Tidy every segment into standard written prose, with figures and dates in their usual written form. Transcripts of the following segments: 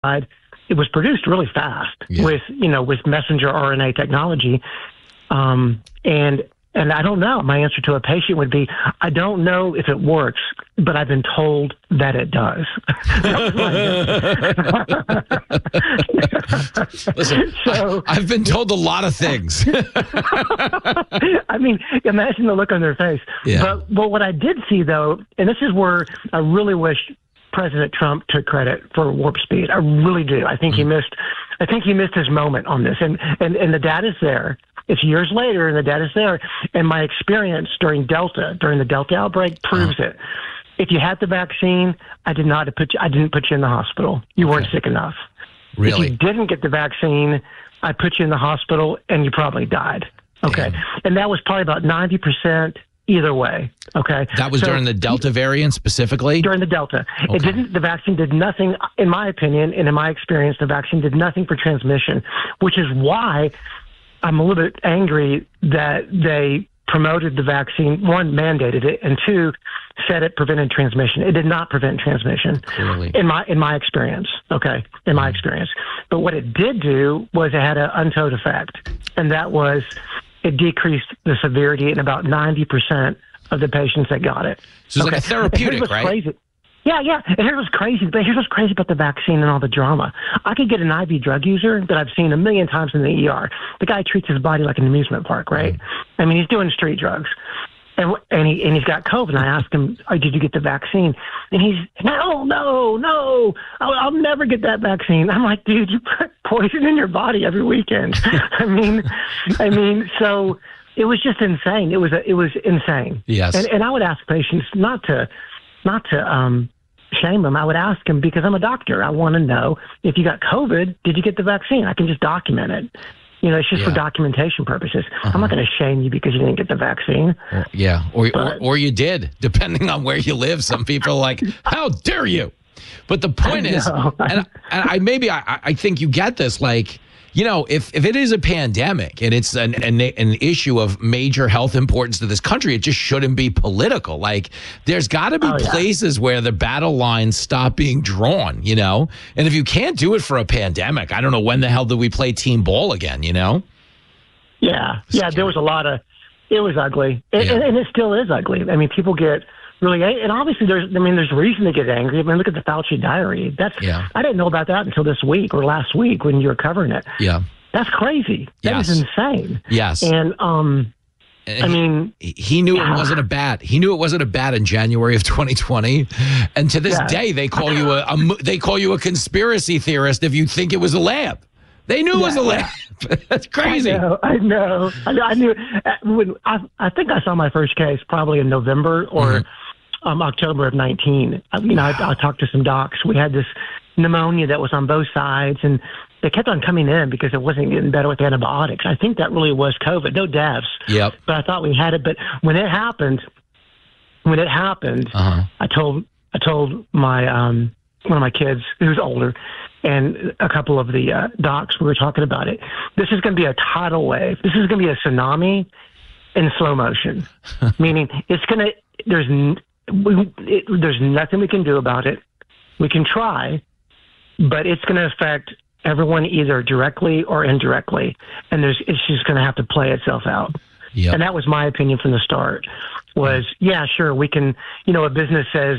it was produced really fast with messenger RNA technology. And I don't know. My answer to a patient would be, I don't know if it works, but I've been told that it does. Listen, I've been told a lot of things. I mean, imagine the look on their face. Yeah. But what I did see, though, and this is where I really wish President Trump took credit for Warp Speed. I really do. I think he missed his moment on this. And the data's there. It's years later, and the data's there. And my experience during the Delta outbreak proves it. If you had the vaccine, I didn't put you in the hospital. You weren't sick enough. Really? If you didn't get the vaccine, I put you in the hospital, and you probably died. Okay. Damn. And that was probably about 90% either way. Okay. That was during the Delta variant specifically? During the Delta. Okay. The vaccine did nothing, in my opinion, and in my experience, the vaccine did nothing for transmission, which is why I'm a little bit angry that they promoted the vaccine, one, mandated it, and two, said it prevented transmission. It did not prevent transmission. Clearly. In my experience. Okay. In my experience. But what it did do was it had an untold effect. And that was it decreased the severity in about 90% of the patients that got it. So it's like a therapeutic, right? Crazy. Yeah. And here's what's crazy. But here's what's crazy about the vaccine and all the drama. I could get an IV drug user that I've seen a million times in the ER. The guy treats his body like an amusement park, right? I mean, he's doing street drugs. And he's got COVID. And I asked him, did you get the vaccine? And he's, no, I'll never get that vaccine. I'm like, dude, you put poison in your body every weekend. I mean, so it was just insane. It was insane. Yes. And I would ask patients not to shame them. I would ask them, because I'm a doctor. I want to know, if you got COVID, did you get the vaccine? I can just document it. It's just for documentation purposes. I'm not going to shame you because you didn't get the vaccine. Or you did, depending on where you live. Some people are like, how dare you? But the point is, and I think you get this, like, if it is a pandemic and it's an issue of major health importance to this country, it just shouldn't be political. Like, there's got to be places where the battle lines stop being drawn, And if you can't do it for a pandemic, I don't know when the hell do we play team ball again, Yeah, there was it was ugly. And it still is ugly. I mean, people get really, and obviously there's reason to get angry. I mean, look at the Fauci diary. I didn't know about that until this week or last week when you were covering it. Yeah. That's crazy. That is insane. Yes. And I mean, he knew it wasn't a bat. He knew it wasn't a bat in January of 2020, and to this day they call you a conspiracy theorist if you think it was a lab. They knew it was a lab. That's crazy. I know. I knew. I think I saw my first case probably in November or October of 19. I talked to some docs. We had this pneumonia that was on both sides, and they kept on coming in because it wasn't getting better with the antibiotics. I think that really was COVID. No deaths. Yep. But I thought we had it. But when it happened, I told my one of my kids who's older, and a couple of the docs, we were talking about it. This is going to be a tidal wave. This is going to be a tsunami in slow motion, meaning it's going to. There's nothing we can do about it. We can try, but it's going to affect everyone either directly or indirectly, and it's just going to have to play itself out. Yep. And that was my opinion from the start. Was sure, we can. A business says,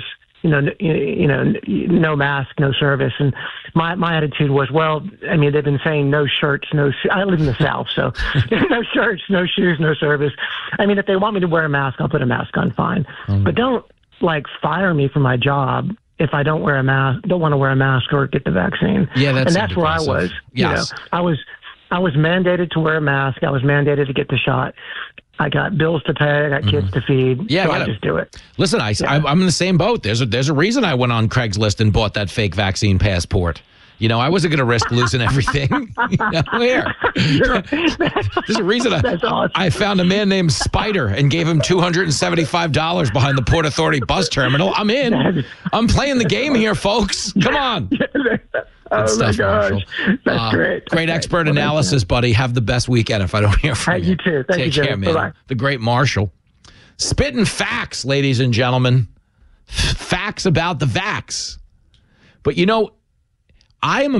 no mask, no service, and my attitude was, well, I mean, they've been saying no shirts, I live in the South, so no shirts, no shoes, no service. I mean, if they want me to wear a mask, I'll put a mask on, fine, but don't fire me from my job if I don't want to wear a mask or get the vaccine. Yeah, that's where I was. Yes. I was mandated to wear a mask. I was mandated to get the shot. I got bills to pay. I got kids to feed. Yeah, so I just do it. Listen, I'm in the same boat. There's a reason I went on Craigslist and bought that fake vaccine passport. I wasn't going to risk losing everything. Here. There's a reason I found a man named Spider and gave him $275 behind the Port Authority bus terminal. I'm in. I'm playing the game here, folks. Come on. Oh, my gosh. That's great. Great expert analysis, buddy. Have the best weekend if I don't hear from you. You too. Thank you, care, man. Bye-bye. The great Marshall. Spitting facts, ladies and gentlemen. Facts about the vax. But I am